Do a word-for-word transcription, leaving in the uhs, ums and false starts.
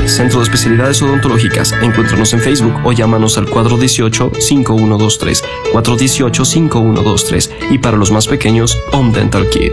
Centro de Especialidades Odontológicas. Encuéntranos en Facebook o llámanos al cuatro uno ocho, cinco uno dos tres, cuatro uno ocho, cinco uno dos tres. Y para los más pequeños, Home Dental Kit.